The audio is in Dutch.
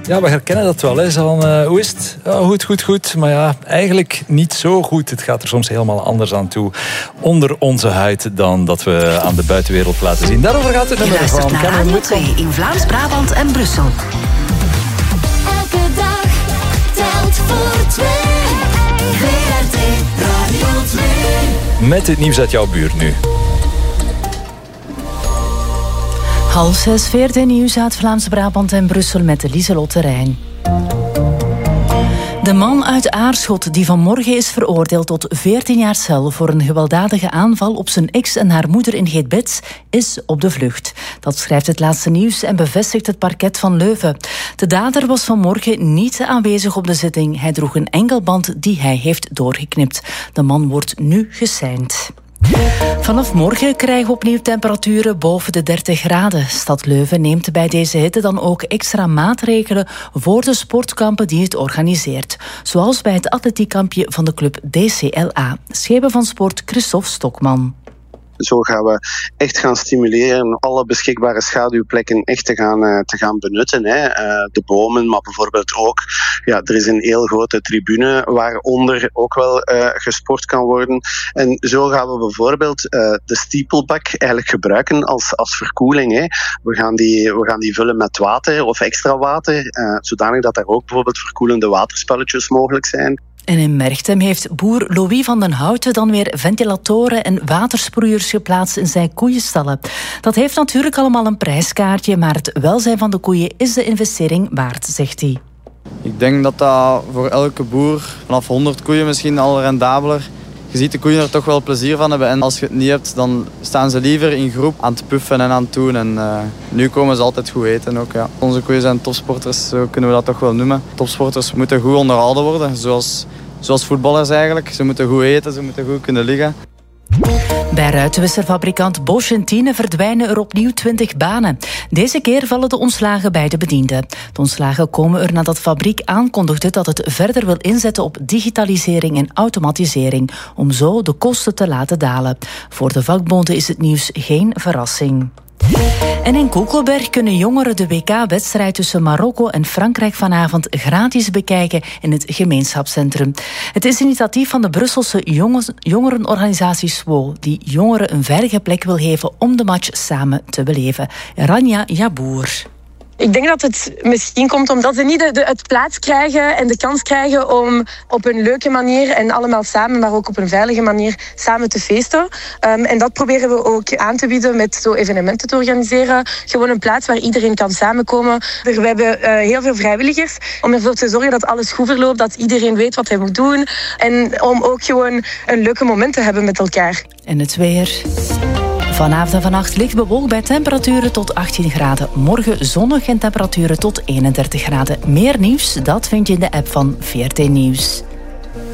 Ja, we herkennen dat wel. Hè. Hoe is het? Ja, goed. Maar ja, eigenlijk niet zo goed. Het gaat er soms helemaal anders aan toe onder onze huid dan dat we aan de buitenwereld laten zien. Daarover gaat het nummer van naar Radio 2 in Vlaams-Brabant en Brussel. Elke dag telt voor 2. VRT Radio 2. Met het nieuws uit jouw buurt nu. 5:30 VRT Nieuws uit Vlaams-Brabant en Brussel met Lieselotte Rijn. De man uit Aarschot die vanmorgen is veroordeeld tot 14 jaar cel voor een gewelddadige aanval op zijn ex en haar moeder in Geetbets is op de vlucht. Dat schrijft het Laatste Nieuws en bevestigt het parket van Leuven. De dader was vanmorgen niet aanwezig op de zitting. Hij droeg een enkelband die hij heeft doorgeknipt. De man wordt nu geseind. Vanaf morgen krijgen we opnieuw temperaturen boven de 30 graden. Stad Leuven neemt bij deze hitte dan ook extra maatregelen voor de sportkampen die het organiseert. Zoals bij het atletiekkampje van de club DCLA. Schepen van Sport Christophe Stokman. Zo gaan we echt gaan stimuleren alle beschikbare schaduwplekken echt te gaan benutten. De bomen, maar bijvoorbeeld ook, er is een heel grote tribune waaronder ook wel gesport kan worden. En zo gaan we bijvoorbeeld de stiepelbak eigenlijk gebruiken als verkoeling. We gaan die vullen met water of extra water, zodanig dat er ook bijvoorbeeld verkoelende waterspelletjes mogelijk zijn. En in Merchtem heeft boer Louis van den Houten dan weer ventilatoren en watersproeiers geplaatst in zijn koeienstallen. Dat heeft natuurlijk allemaal een prijskaartje, maar het welzijn van de koeien is de investering waard, zegt hij. Ik denk dat dat voor elke boer vanaf 100 koeien misschien al rendabeler. Je ziet de koeien er toch wel plezier van hebben en als je het niet hebt, dan staan ze liever in groep aan het puffen en aan het doen. En nu komen ze altijd goed eten ook. Ja. Onze koeien zijn topsporters, zo kunnen we dat toch wel noemen. Topsporters moeten goed onderhouden worden, zoals voetballers eigenlijk. Ze moeten goed eten, ze moeten goed kunnen liggen. Bij ruitenwisserfabrikant Bosch en Tiene verdwijnen er opnieuw 20 banen. Deze keer vallen de ontslagen bij de bedienden. De ontslagen komen er nadat de fabriek aankondigde dat het verder wil inzetten op digitalisering en automatisering, om zo de kosten te laten dalen. Voor de vakbonden is het nieuws geen verrassing. En in Koekelberg kunnen jongeren de WK-wedstrijd tussen Marokko en Frankrijk vanavond gratis bekijken in het gemeenschapscentrum. Het is een initiatief van de Brusselse jongerenorganisatie SWO, die jongeren een veilige plek wil geven om de match samen te beleven. Rania Jaboer. Ik denk dat het misschien komt omdat ze niet het plaats krijgen en de kans krijgen om op een leuke manier en allemaal samen, maar ook op een veilige manier samen te feesten. En dat proberen we ook aan te bieden met zo evenementen te organiseren. Gewoon een plaats waar iedereen kan samenkomen. We hebben heel veel vrijwilligers om ervoor te zorgen dat alles goed verloopt, dat iedereen weet wat hij moet doen. En om ook gewoon een leuke moment te hebben met elkaar. En het weer. Vanavond en vannacht licht bewolkt bij temperaturen tot 18 graden. Morgen zonnig en temperaturen tot 31 graden. Meer nieuws, dat vind je in de app van VRT Nieuws.